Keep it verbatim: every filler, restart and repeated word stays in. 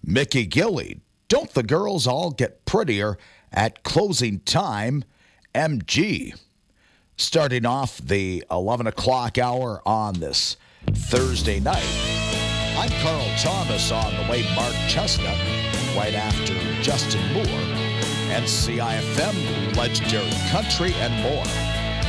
Mickey Gilley, don't the girls all get prettier at closing time? M G. Starting off the eleven o'clock hour on this Thursday night. I'm Carl Thomas on the way. Mark Chestnut right after Justin Moore. N C I F M, Legendary Country, and more.